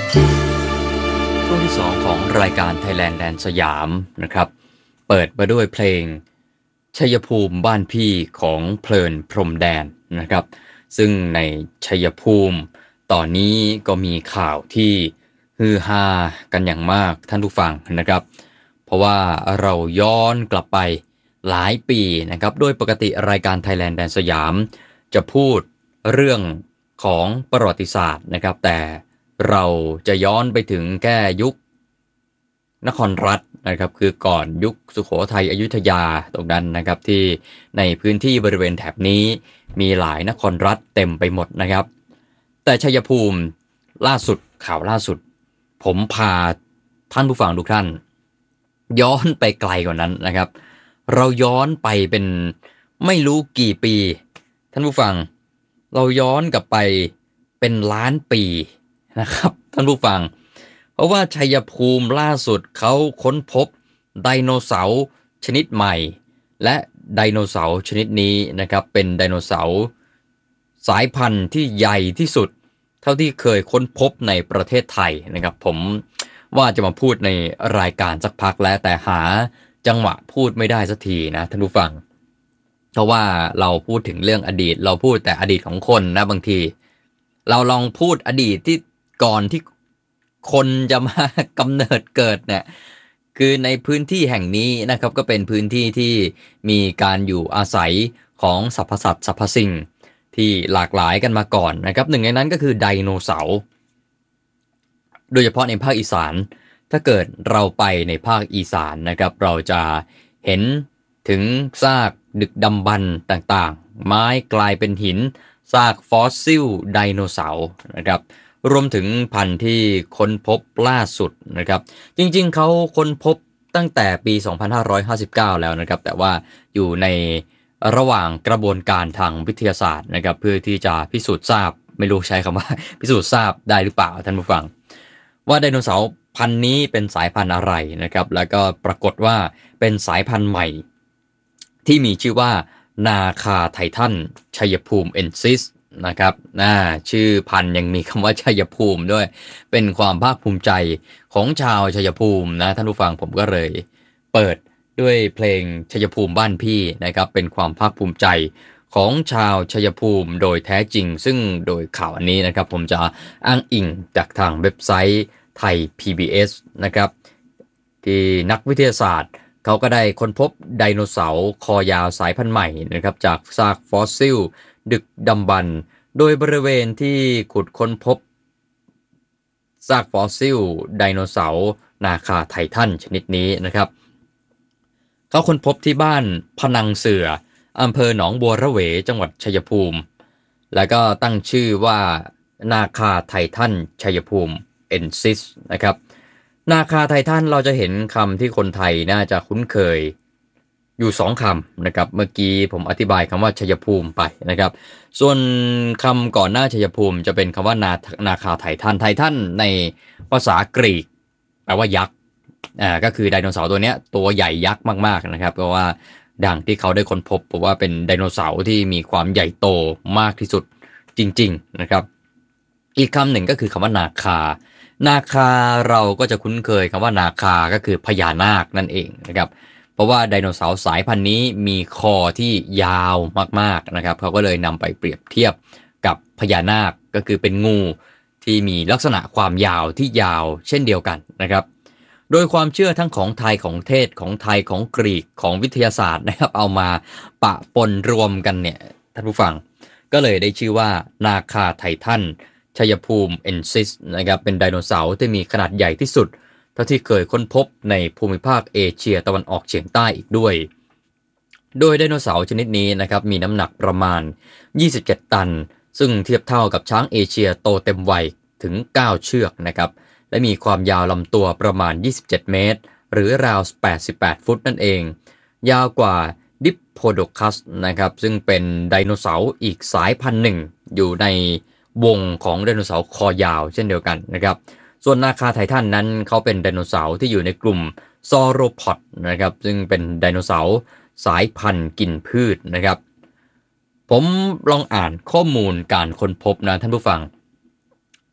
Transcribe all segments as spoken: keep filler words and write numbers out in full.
ช่วงที่สองของรายการ Thailand แลนด์สยามนะครับเปิดมาด้วยเพลงชัยภูมิบ้านพี่ของเพลินพรหมแดนนะครับซึ่งในชัยภูมิตอนนี้ก็มีข่าวที่ฮือฮากันอย่างมากท่านผู้ฟังนะครับเพราะว่าเราย้อนกลับไปหลายปีนะครับโดยปกติรายการ Thailand แลนด์สยามจะพูดเรื่องของประวัติศาสตร์นะครับแต่เราจะย้อนไปถึงแค่ยุคนครรัฐนะครับคือก่อนยุคสุโขทัยอยุธยาตรงนั้นนะครับที่ในพื้นที่บริเวณแถบนี้มีหลายนครรัฐเต็มไปหมดนะครับแต่ชัยภูมิล่าสุดข่าวล่าสุดผมพาท่านผู้ฟังทุกท่านย้อนไปไกลกว่านั้นนะครับเราย้อนไปเป็นไม่รู้กี่ปีท่านผู้ฟังเราย้อนกลับไปเป็นล้านปีนะครับท่านผู้ฟังเพราะว่าชัยภูมิล่าสุดเขาค้นพบไดโนเสาร์ชนิดใหม่และไดโนเสาร์ชนิดนี้นะครับเป็นไดโนเสาร์สายพันธุ์ที่ใหญ่ที่สุดเท่าที่เคยค้นพบในประเทศไทยนะครับผมว่าจะมาพูดในรายการสักพักแล้วแต่หาจังหวะพูดไม่ได้สักทีนะท่านผู้ฟังเพราะว่าเราพูดถึงเรื่องอดีตเราพูดแต่อดีตของคนนะบางทีเราลองพูดอดีตที่ก่อนที่คนจะมากำเนิดเกิดเนี่ยคือในพื้นที่แห่งนี้นะครับก็เป็นพื้นที่ที่มีการอยู่อาศัยของสรรพสัตว์สรรพสิ่งที่หลากหลายกันมาก่อนนะครับหนึ่งในนั้นก็คือไดโนเสาร์โดยเฉพาะในภาคอีสานถ้าเกิดเราไปในภาคอีสานนะครับเราจะเห็นถึงซากดึกดำบรรพ์ต่างๆไม้กลายเป็นหินซากฟอสซิลไดโนเสาร์นะครับรวมถึงพันธุ์ที่ค้นพบล่าสุดนะครับจริงๆเขาค้นพบตั้งแต่ปีสองพันห้าร้อยห้าสิบเก้าแล้วนะครับแต่ว่าอยู่ในระหว่างกระบวนการทางวิทยาศาสตร์นะครับเพื่อที่จะพิสูจน์ทราบไม่รู้ใช้คำว่าพิสูจน์ทราบได้หรือเปล่าท่านผู้ฟังว่าไดโนเสาร์พันธุ์นี้เป็นสายพันธุ์อะไรนะครับแล้วก็ปรากฏว่าเป็นสายพันธุ์ใหม่ที่มีชื่อว่านาคาไททันชัยภูมิเอนซิสนะครับน่าชื่อพันธุ์ยังมีคำว่าชัยภูมิด้วยเป็นความภาคภูมิใจของชาวชัยภูมินะท่านผู้ฟังผมก็เลยเปิดด้วยเพลงชัยภูมิบ้านพี่นะครับเป็นความภาคภูมิใจของชาวชัยภูมิโดยแท้จริงซึ่งโดยข่าวอันนี้นะครับผมจะอ้างอิงจากทางเว็บไซต์ไทย พี บี เอส นะครับที่นักวิทยาศาสตร์เขาก็ได้ค้นพบไดโนเสาร์คอยาวสายพันธุ์ใหม่นะครับจากซากฟอสซิลดึกดำบรรพ์โดยบริเวณที่ขุดค้นพบซากฟอสซิลไดโนเสาร์นาคาไททันชนิดนี้นะครับเขาค้นพบที่บ้านพนังเสืออำเภอหนองบัวระเวจังหวัดชัยภูมิแล้วก็ตั้งชื่อว่านาคาไททันชัยภูมิเอนซิสนะครับนาคาไททันเราจะเห็นคำที่คนไทยน่าจะคุ้นเคยอยู่สองคำนะครับเมื่อกี้ผมอธิบายคำว่าชัยภูมิไปนะครับส่วนคำก่อนหน้าชัยภูมิจะเป็นคำว่านานาคาไททันไททันในภาษากรีกแปลว่ายักษ์อ่าก็คือไดโนเสาร์ตัวเนี้ยตัวใหญ่ยักษ์มากๆนะครับเพราะว่าดังที่เขาได้ค้นพบผมว่าเป็นไดโนเสาร์ที่มีความใหญ่โตมากที่สุดจริงๆนะครับอีกคำหนึ่งก็คือคำว่านาคานาคาเราก็จะคุ้นเคยคำว่านาคาก็คือพญานาคนั่นเองนะครับเพราะว่าไดโนเสาร์สายพันธุ์นี้มีคอที่ยาวมากๆนะครับเขาก็เลยนำไปเปรียบเทียบกับพญานาคก็คือเป็นงูที่มีลักษณะความยาวที่ยาวเช่นเดียวกันนะครับโดยความเชื่อทั้งของไทยของเทศของไทยของกรีกของวิทยาศาสตร์นะครับเอามาปะปนรวมกันเนี่ยท่านผู้ฟังก็เลยได้ชื่อว่านาคาไททันชัยภูมิเอนซิสนะครับเป็นไดโนเสาร์ที่มีขนาดใหญ่ที่สุดเท่าที่เคยค้นพบในภูมิภาคเอเชียตะวันออกเฉียงใต้อีกด้วยโดยไดโนเสาร์ชนิดนี้นะครับมีน้ำหนักประมาณยี่สิบเจ็ดตันซึ่งเทียบเท่ากับช้างเอเชียโตเต็มวัยถึงเก้าเชือกนะครับและมีความยาวลำตัวประมาณยี่สิบเจ็ดเมตรหรือราวแปดสิบแปดฟุตนั่นเองยาวกว่าดิปโพโดคัสนะครับซึ่งเป็นไดโนเสาร์อีกสายพันธุ์หนึ่งอยู่ในวงของไดโนเสาร์คอยาวเช่นเดียวกันนะครับส่วนนาคาไททันนั้นเขาเป็นไดโนเสาร์ที่อยู่ในกลุ่มซอโรพอดนะครับซึ่งเป็นไดโนเสาร์สายพันธุ์กินพืชนะครับผมลองอ่านข้อมูลการค้นพบนะท่านผู้ฟัง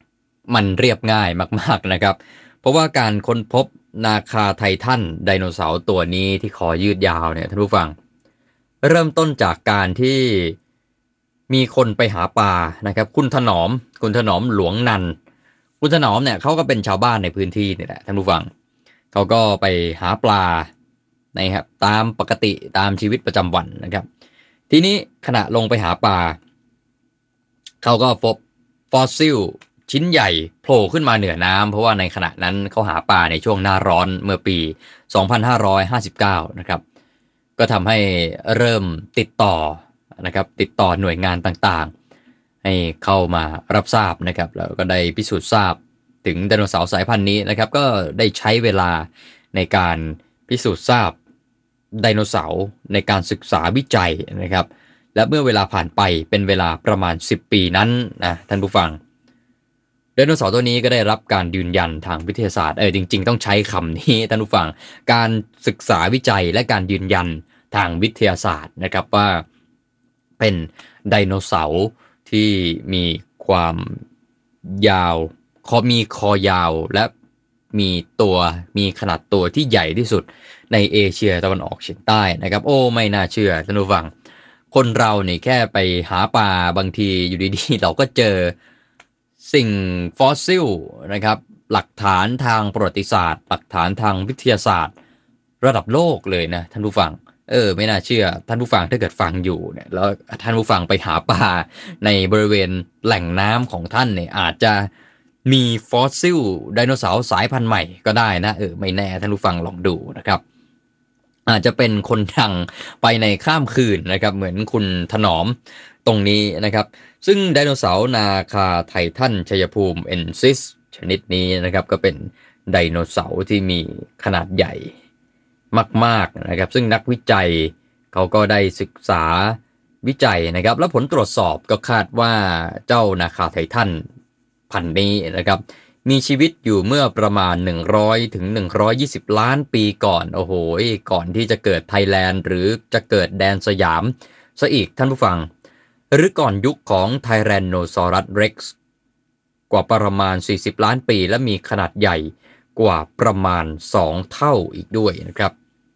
มันเรียบง่ายมากๆนะครับเพราะว่าการค้นพบนาคาไททันไดโนเสาร์ตัวนี้ที่คอยืดยาวเนี่ยท่านผู้ฟังเริ่มต้นจากการที่มีคนไปหาปลานะครับคุณถนอมคุณถนอมหลวงนันคุณถนอมเนี่ยเขาก็เป็นชาวบ้านในพื้นที่นี่แหละท่านผู้ฟังเขาก็ไปหาปลานะครับตามปกติตามชีวิตประจำวันนะครับทีนี้ขณะลงไปหาปลาเขาก็พบฟอสซิลชิ้นใหญ่โผล่ขึ้นมาเหนือน้ำเพราะว่าในขณะนั้นเขาหาปลาในช่วงหน้าร้อนเมื่อปีสองพันห้าร้อยห้าสิบเก้านะครับก็ทำให้เริ่มติดต่อนะครับติดต่อหน่วยงานต่างๆให้เข้ามารับทราบนะครับแล้วก็ได้พิสูจน์ทราบถึงไดโนเสาร์สายพันธุ์นี้นะครับก็ได้ใช้เวลาในการพิสูจน์ทราบไดโนเสาร์ในการศึกษาวิจัยนะครับและเมื่อเวลาผ่านไปเป็นเวลาประมาณสิบปีนั้นนะท่านผู้ฟังไดโนเสาร์ตัวนี้ก็ได้รับการยืนยันทางวิทยาศาสตร์เออจริงๆต้องใช้คำนี้ท่านผู้ฟังการศึกษาวิจัยและการยืนยันทางวิทยาศาสตร์นะครับว่าเป็นไดโนเสาร์ที่มีความยาวคอมีคอยาวและมีตัวมีขนาดตัวที่ใหญ่ที่สุดในเอเชียตะวันออกเฉียงใต้นะครับโอ้ไม่น่าเชื่อท่านผู้ฟังคนเราเนี่ยแค่ไปหาปลาบางทีอยู่ดีๆเราก็เจอสิ่งฟอสซิลนะครับหลักฐานทางประวัติศาสตร์หลักฐานทางวิทยาศาสตร์ระดับโลกเลยนะท่านผู้ฟังเออไม่น่าเชื่อท่านผู้ฟังถ้าเกิดฟังอยู่เนี่ยแล้วท่านผู้ฟังไปหาปลาในบริเวณแหล่งน้ำของท่านเนี่ยอาจจะมีฟอสซิลไดโนเสาร์สายพันธุ์ใหม่ก็ได้นะเออไม่แน่ท่านผู้ฟังลองดูนะครับอาจจะเป็นคนดังไปในข้ามคืนนะครับเหมือนคุณถนอมตรงนี้นะครับซึ่งไดโนเสาร์นาคาไททันชัยภูมิเอนซิสชนิดนี้นะครับก็เป็นไดโนเสาร์ที่มีขนาดใหญ่มากๆนะครับซึ่งนักวิจัยเขาก็ได้ศึกษาวิจัยนะครับและผลตรวจสอบก็คาดว่าเจ้านาคาไททันพันธุ์นี้นะครับมีชีวิตอยู่เมื่อประมาณหนึ่งร้อยถึงหนึ่งร้อยยี่สิบล้านปีก่อนโอ้โหก่อนที่จะเกิดไทยแลนด์หรือจะเกิดแดนสยามซะอีกท่านผู้ฟังหรือก่อนยุคของไทแรนโนซอรัสเร็กซ์กว่าประมาณสี่สิบล้านปีและมีขนาดใหญ่กว่าประมาณสองเท่าอีกด้วยนะครับ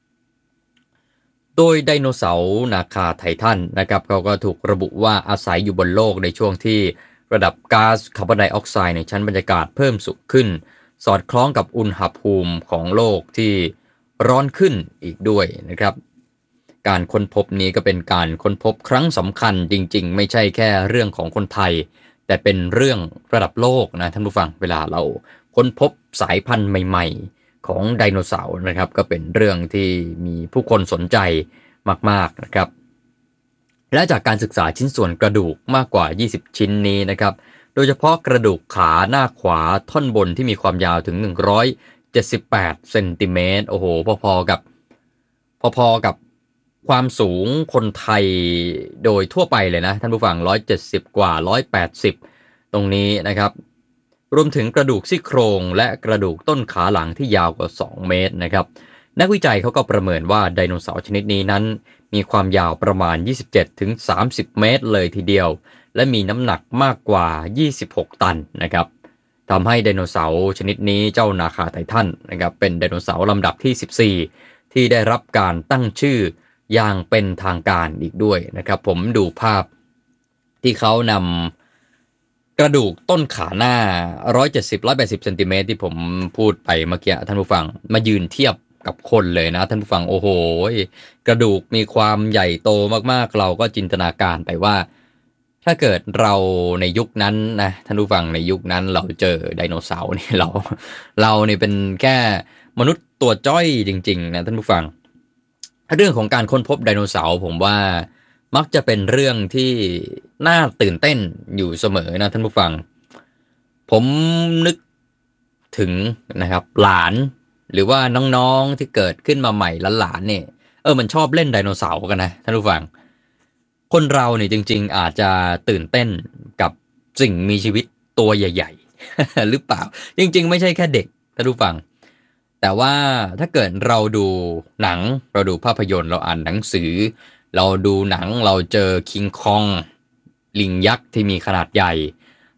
โดยไดโนเสาร์นาคาไททันนะครับเขาก็ถูกระบุว่าอาศัยอยู่บนโลกในช่วงที่ระดับก๊าซคาร์บอนไดออกไซด์ในชั้นบรรยากาศเพิ่มสูงขึ้นสอดคล้องกับอุณหภูมิของโลกที่ร้อนขึ้นอีกด้วยนะครับการค้นพบนี้ก็เป็นการค้นพบครั้งสำคัญจริงๆไม่ใช่แค่เรื่องของคนไทยแต่เป็นเรื่องระดับโลกนะท่านผู้ฟังเวลาเราค้นพบสายพันธุ์ใหม่ๆของไดโนเสาร์นะครับก็เป็นเรื่องที่มีผู้คนสนใจมากๆนะครับและจากการศึกษาชิ้นส่วนกระดูกมากกว่ายี่สิบชิ้นนี้นะครับโดยเฉพาะกระดูกขาหน้าขวาท่อนบนที่มีความยาวถึงหนึ่งร้อยเจ็ดสิบแปดเซนติเมตรโอ้โหพอๆกับพอๆกับความสูงคนไทยโดยทั่วไปเลยนะท่านผู้ฟังหนึ่งร้อยเจ็ดสิบกว่าหนึ่งร้อยแปดสิบตรงนี้นะครับรวมถึงกระดูกซี่โครงและกระดูกต้นขาหลังที่ยาวกว่าสองเมตรนะครับนักวิจัยเขาก็ประเมินว่าไดโนเสาร์ชนิดนี้นั้นมีความยาวประมาณ ยี่สิบเจ็ดถึงสามสิบ เมตรเลยทีเดียวและมีน้ำหนักมากกว่ายี่สิบหกตันนะครับทำให้ไดโนเสาร์ชนิดนี้เจ้านาคาไททันนะครับเป็นไดโนเสาร์ลำดับที่สิบสี่ที่ได้รับการตั้งชื่ออย่างเป็นทางการอีกด้วยนะครับผมดูภาพที่เขานำกระดูกต้นขาหน้าหนึ่งร้อยเจ็ดสิบ หนึ่งร้อยแปดสิบเซนติเมตรที่ผมพูดไปเมื่อกี้ท่านผู้ฟังมายืนเทียบกับคนเลยนะท่านผู้ฟังโอ้โหกระดูกมีความใหญ่โตมากๆเราก็จินตนาการไปว่าถ้าเกิดเราในยุคนั้นนะท่านผู้ฟังในยุคนั้นเราเจอไดโนเสาร์นี่เราเราเนี่ยเป็นแค่มนุษย์ตัวจ้อยจริงๆนะท่านผู้ฟังเรื่องของการค้นพบไดโนเสาร์ผมว่ามักจะเป็นเรื่องที่น่าตื่นเต้นอยู่เสมอนะท่านผู้ฟังผมนึกถึงนะครับหลานหรือว่าน้องๆที่เกิดขึ้นมาใหม่หลานๆเนี่ยเออมันชอบเล่นไดโนเสาร์กันนะท่านผู้ฟังคนเราเนี่ยจริงๆอาจจะตื่นเต้นกับสิ่งมีชีวิตตัวใหญ่ๆ หรือเปล่าจริงๆไม่ใช่แค่เด็กท่านผู้ฟังแต่ว่าถ้าเกิดเราดูหนังเราดูภาพยนตร์เราอ่านหนังสือเราดูหนังเราเจอคิงคองลิงยักษ์ที่มีขนาดใหญ่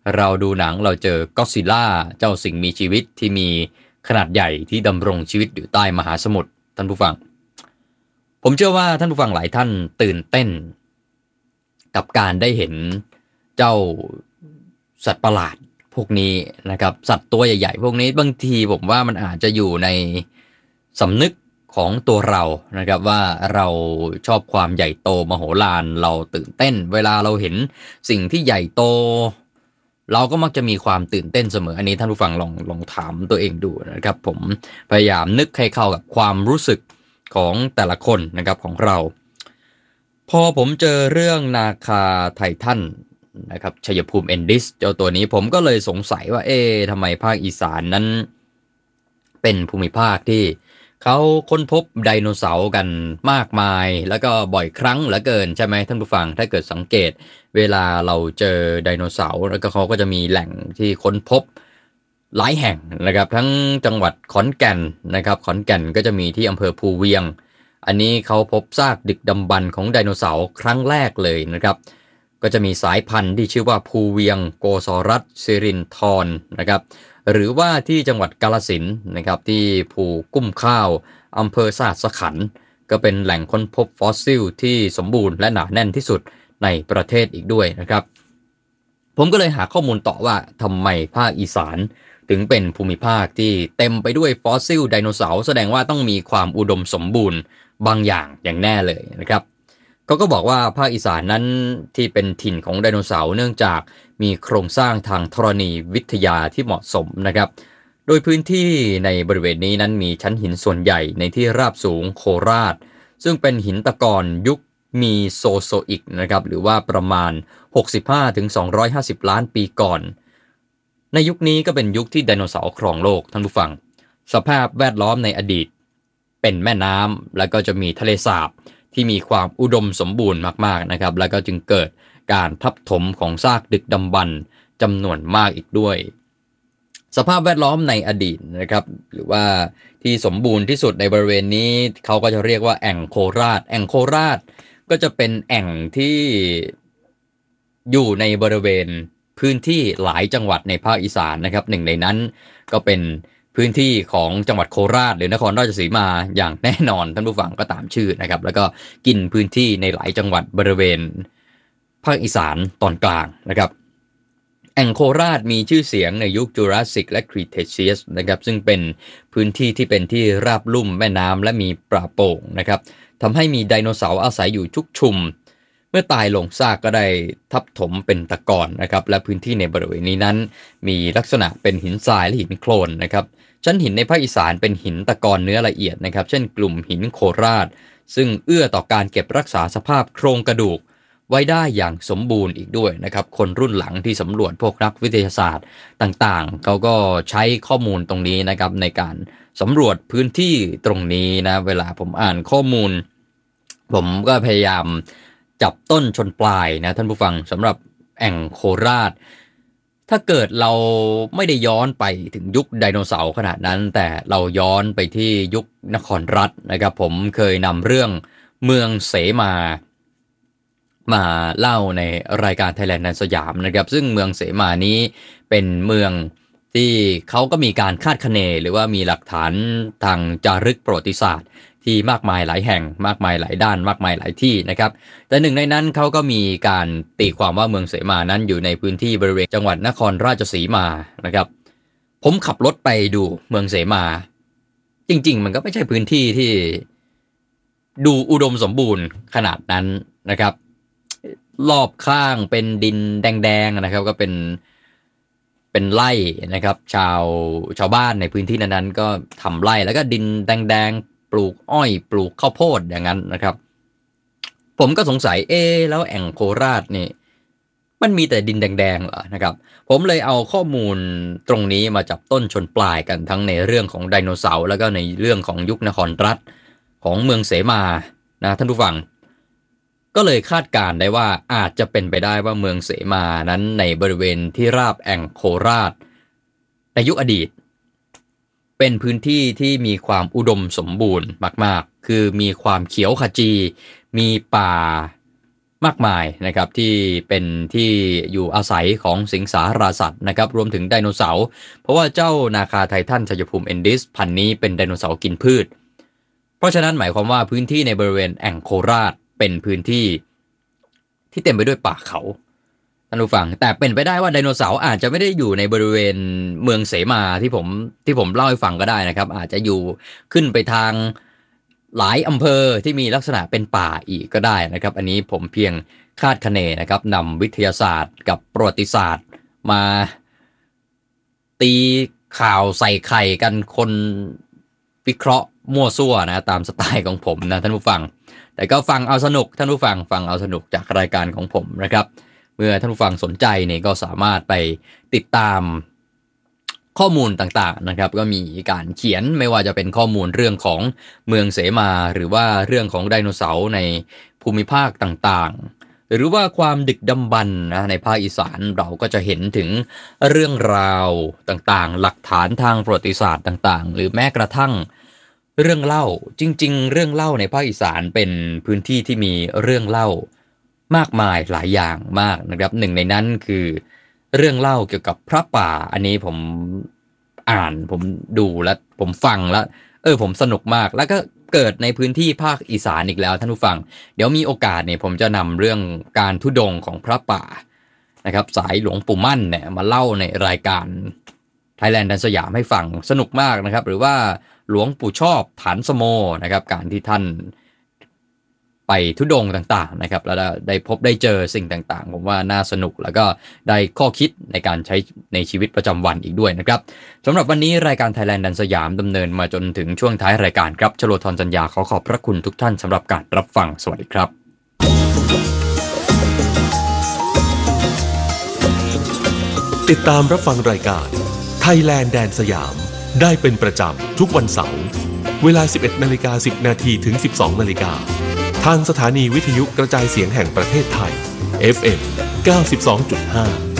เราดูหนังเราเจอก็อดซิลล่าเจ้าสิ่งมีชีวิตที่มีขนาดใหญ่ที่ดำรงชีวิตอยู่ใต้มหาสมุทรท่านผู้ฟังผมเชื่อว่าท่านผู้ฟังหลายท่านตื่นเต้นกับการได้เห็นเจ้าสัตว์ประหลาดพวกนี้นะครับสัตว์ตัวใหญ่ๆพวกนี้บางทีผมว่ามันอาจจะอยู่ในสำนึกของตัวเรานะครับว่าเราชอบความใหญ่โตมโหฬารเราตื่นเต้นเวลาเราเห็นสิ่งที่ใหญ่โตเราก็มักจะมีความตื่นเต้นเสมออันนี้ท่านผู้ฟังลองลองถามตัวเองดูนะครับผมพยายามนึกให้เข้ากับความรู้สึกของแต่ละคนนะครับของเราพอผมเจอเรื่องนาคาไททันนะครับชัยภูมิเอนดิสเจ้าตัวนี้ผมก็เลยสงสัยว่าเอ๊ะทำไมภาคอีสานนั้นเป็นภูมิภาคที่เขาค้นพบไดโนเสาร์กันมากมายแล้วก็บ่อยครั้งเหลือเกินใช่ไหมท่านผู้ฟังถ้าเกิดสังเกตเวลาเราเจอไดโนเสาร์แล้วก็เขาก็จะมีแหล่งที่ค้นพบหลายแห่งนะครับทั้งจังหวัดขอนแก่นนะครับขอนแก่นก็จะมีที่อำเภอภูเวียงอันนี้เขาพบซากดึกดำบรรพ์ของไดโนเสาร์ครั้งแรกเลยนะครับก็จะมีสายพันธุ์ที่ชื่อว่าภูเวียงโกซอรัสซิรินทรนะครับหรือว่าที่จังหวัดกาฬสินธุ์นะครับที่ภูกุ้มข้าวอำเภอสหัสขันธ์ก็เป็นแหล่งค้นพบฟอสซิลที่สมบูรณ์และหนาแน่นที่สุดในประเทศอีกด้วยนะครับผมก็เลยหาข้อมูลต่อว่าทำไมภาคอีสานถึงเป็นภูมิภาคที่เต็มไปด้วยฟอสซิลไดโนเสาร์แสดงว่าต้องมีความอุดมสมบูรณ์บางอย่างอย่างแน่เลยนะครับเขาก็บอกว่าภาคอีสานนั้นที่เป็นถิ่นของไดโนเสาร์เนื่องจากมีโครงสร้างทางธรณีวิทยาที่เหมาะสมนะครับโดยพื้นที่ในบริเวณนี้นั้นมีชั้นหินส่วนใหญ่ในที่ราบสูงโคราชซึ่งเป็นหินตะกอนยุคมีโซโซอิกนะครับหรือว่าประมาณ หกสิบห้าถึงสองร้อยห้าสิบ ล้านปีก่อนในยุคนี้ก็เป็นยุคที่ไดโนเสาร์ครองโลกท่านผู้ฟังสภาพแวดล้อมในอดีตเป็นแม่น้ำแล้วก็จะมีทะเลสาบที่มีความอุดมสมบูรณ์มากๆนะครับแล้วก็จึงเกิดการทับถมของซากดึกดำบรรพ์จำนวนมากอีกด้วยสภาพแวดล้อมในอดีตนะครับหรือว่าที่สมบูรณ์ที่สุดในบริเวณนี้เขาก็จะเรียกว่าแอ่งโคราชแอ่งโคราชก็จะเป็นแอ่งที่อยู่ในบริเวณพื้นที่หลายจังหวัดในภาคอีสานนะครับหนึ่งในนั้นก็เป็นพื้นที่ของจังหวัดโคราชหรือนครราชสีมาอย่างแน่นอนท่านผู้ฟังก็ตามชื่อนะครับแล้วก็กินพื้นที่ในหลายจังหวัดบริเวณภาคอีสานตอนกลางนะครับแอ่งโคราชมีชื่อเสียงในยุคจูราสสิกและครีเทเชียสนะครับซึ่งเป็นพื้นที่ที่เป็นที่ราบลุ่มแม่น้ำและมีปลาโป่งนะครับทำให้มีไดโนเสาร์อาศัยอยู่ชุกชุมเมื่อตายลงซากก็ได้ทับถมเป็นตะกอนนะครับและพื้นที่ในบริเวณนี้นั้นมีลักษณะเป็นหินทรายและหินโคลนนะครับชั้นหินในภาคอีสานเป็นหินตะกอนเนื้อละเอียดนะครับเช่นกลุ่มหินโคราชซึ่งเอื้อต่อการเก็บรักษาสภาพโครงกระดูกไว้ได้อย่างสมบูรณ์อีกด้วยนะครับคนรุ่นหลังที่สำรวจพวกนักวิทยาศาสตร์ต่างๆเขาก็ใช้ข้อมูลตรงนี้นะครับในการสำรวจพื้นที่ตรงนี้นะเวลาผมอ่านข้อมูลผมก็พยายามจับต้นชนปลายนะท่านผู้ฟังสำหรับแอ่งโคราชถ้าเกิดเราไม่ได้ย้อนไปถึงยุคไดโนเสาร์ขนาดนั้นแต่เราย้อนไปที่ยุคนครรัฐนะครับผมเคยนำเรื่องเมืองเสมามาเล่าในรายการ Thailand ในสยามนะครับซึ่งเมืองเสมานี้เป็นเมืองที่เขาก็มีการคาดคะเนหรือว่ามีหลักฐานทางจารึกประวัติศาสตร์ที่มากมายหลายแห่งมากมายหลายด้านมากมายหลายที่นะครับแต่หนึ่งในนั้นเขาก็มีการตีความว่าเมืองเสมานั้นอยู่ในพื้นที่บริเวณจังหวัดนครราชสีมานะครับผมขับรถไปดูเมืองเสมาจริงๆมันก็ไม่ใช่พื้นที่ที่ดูอุดมสมบูรณ์ขนาดนั้นนะครับรอบข้างเป็นดินแดงๆนะครับก็เป็นเป็นไร่นะครับชาวชาวบ้านในพื้นที่นั้นๆก็ทำไร่แล้วก็ดินแดงๆปลูกอ้อยปลูกข้าวโพดอย่างนั้นนะครับผมก็สงสัยเอ๊ะแล้วแอ่งโคราชนี่มันมีแต่ดินแดงๆเหรอนะครับผมเลยเอาข้อมูลตรงนี้มาจับต้นชนปลายกันทั้งในเรื่องของไดโนเสาร์แล้วก็ในเรื่องของยุคนครรัฐของเมืองเสมานะท่านผู้ฟังก็เลยคาดการได้ว่าอาจจะเป็นไปได้ว่าเมืองเสมานั้นในบริเวณที่ราบแอ่งโคราชในยุคอดีตเป็นพื้นที่ที่มีความอุดมสมบูรณ์มากๆคือมีความเขียวขจีมีป่ามากมายนะครับที่เป็นที่อยู่อาศัยของสิงสาราสัตว์นะครับรวมถึงไดโนเสาร์เพราะว่าเจ้านาคาไททันชัยภูมิเอนดิสพันธุ์นี้เป็นไดโนเสาร์กินพืชเพราะฉะนั้นหมายความว่าพื้นที่ในบริเวณแอ่งโคราชเป็นพื้นที่ที่เต็มไปด้วยป่าเขาท่านผู้ฟังแต่เป็นไปได้ว่าไดโนเสาร์อาจจะไม่ได้อยู่ในบริเวณเมืองเสมาที่ผมที่ผมเล่าให้ฟังก็ได้นะครับอาจจะอยู่ขึ้นไปทางหลายอำเภอที่มีลักษณะเป็นป่าอีกก็ได้นะครับอันนี้ผมเพียงคาดคะเนนะครับนำวิทยาศาสตร์กับประวัติศาสตร์มาตีข่าวใส่ไข่กันคนวิเคราะห์มั่วซั่วนะตามสไตล์ของผมนะท่านผู้ฟังแต่ก็ฟังเอาสนุกท่านผู้ฟังฟังเอาสนุกจากรายการของผมนะครับเมื่อท่านผู้ฟังสนใจเนี่ยก็สามารถไปติดตามข้อมูลต่างๆนะครับก็มีการเขียนไม่ว่าจะเป็นข้อมูลเรื่องของเมืองเสมาหรือว่าเรื่องของไดโนเสาร์ในภูมิภาคต่างๆหรือว่าความดึกดำบรรพ์นะในภาคอีสานเราก็จะเห็นถึงเรื่องราวต่างๆหลักฐานทางประวัติศาสตร์ต่างๆหรือแม้กระทั่งเรื่องเล่าจริงๆเรื่องเล่าในภาคอีสานเป็นพื้นที่ที่มีเรื่องเล่ามากมายหลายอย่างมากนะครับหนึ่งในนั้นคือเรื่องเล่าเกี่ยวกับพระป่าอันนี้ผมอ่านผมดูแล้วผมฟังแล้วเออผมสนุกมากแล้วก็เกิดในพื้นที่ภาคอีสานอีกแล้วท่านผู้ฟังเดี๋ยวมีโอกาสเนี่ยผมจะนำเรื่องการธุดงค์ของพระป่านะครับสายหลวงปู่มั่นเนี่ยมาเล่าในรายการ Thailand แดนสยามให้ฟังสนุกมากนะครับหรือว่าหลวงปู่ชอบฐานสโมนะครับการที่ท่านไปธุดงค์ต่างๆนะครับแล้วได้พบได้เจอสิ่งต่างๆผมว่าน่าสนุกแล้วก็ได้ข้อคิดในการใช้ในชีวิตประจำวันอีกด้วยนะครับสำหรับวันนี้รายการ Thailand แดนสยามดำเนินมาจนถึงช่วงท้ายรายการครับชโลธรจัญญาขอขอบพระคุณทุกท่านสำหรับการรับฟังสวัสดีครับติดตามรับฟังรายการ Thailand แดนสยามได้เป็นประจำทุกวันเสาร์เวลา สิบเอ็ดนาฬิกาสิบนาที ถึง สิบสองนาฬิกาทางสถานีวิทยุกระจายเสียงแห่งประเทศไทย เอฟ เอ็ม เก้าสิบสองจุดห้า